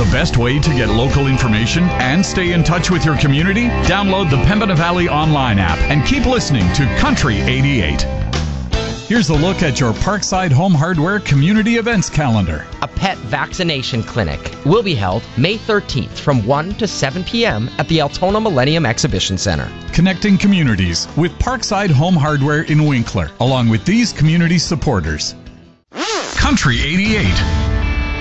best way to get local information and stay in touch with your community? Download the Pembina Valley Online app and keep listening to Country 88. Here's a look at your Parkside Home Hardware community events calendar. A pet vaccination clinic will be held May 13th from 1 to 7 p.m. at the Altona Millennium Exhibition Center. Connecting communities with Parkside Home Hardware in Winkler, along with these community supporters. Country 88.